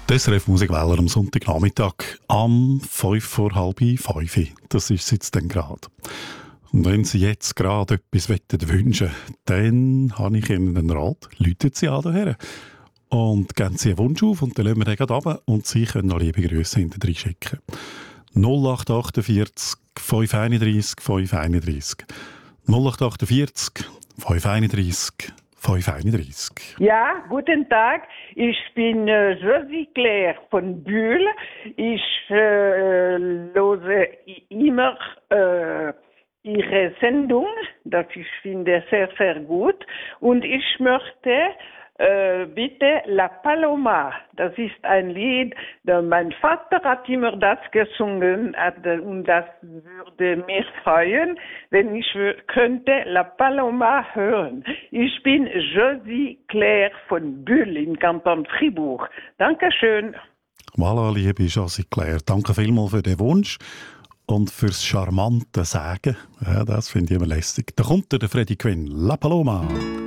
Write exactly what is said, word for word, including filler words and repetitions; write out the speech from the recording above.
Das S R F Musikwähler am Sonntagnachmittag am fünf vor halb fünf. Das ist es jetzt dann gerade. Und wenn Sie jetzt gerade etwas wünschen wollen, dann habe ich Ihnen einen Rat. Läuten Sie an daher und geben Sie einen Wunsch auf und dann lassen wir den gerade runter und Sie können noch liebe Grüße hinten drin schicken. null acht achtundvierzig fünf einunddreißig fünf einunddreißig null acht achtundvierzig fünf einunddreißig fünf einunddreißig. Ja, guten Tag. Ich bin äh, Josie Claire von Bühl. Ich äh, höre immer äh, Ihre Sendung, das ich finde sehr, sehr gut. Und ich möchte äh, bitte La Paloma. Das ist ein Lied, das mein Vater hat immer das gesungen hat, und das würde mich freuen, wenn ich könnte La Paloma hören. Ich bin Josie Claire von Bühl im Kanton Fribourg. Dankeschön. Voilà, liebe Josie Claire, danke vielmals für den Wunsch und fürs charmante Sagen. Ja, das finde ich immer lästig. Da kommt der Freddie Quinn, La Paloma.